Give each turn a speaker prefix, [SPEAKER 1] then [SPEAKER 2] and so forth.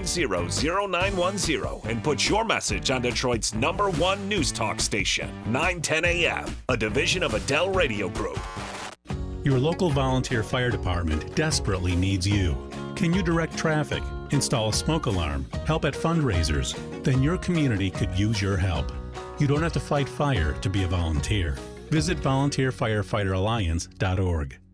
[SPEAKER 1] 910-0910 and put your message on Detroit's #1 news talk station, 910 AM, a division of Adele Radio Group.
[SPEAKER 2] Your local volunteer fire department desperately needs you. Can you direct traffic, install a smoke alarm, help at fundraisers? Then your community could use your help. You don't have to fight fire to be a volunteer. Visit volunteerfirefighteralliance.org.